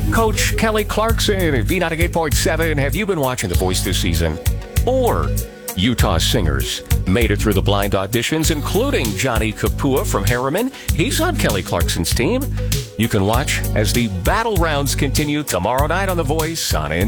Coach Kelly Clarkson at V98.7. Have you been watching The Voice this season? Or Utah singers made it through the blind auditions, including Johnny Kapua from Harriman. He's on Kelly Clarkson's team. You can watch as the battle rounds continue tomorrow night on The Voice on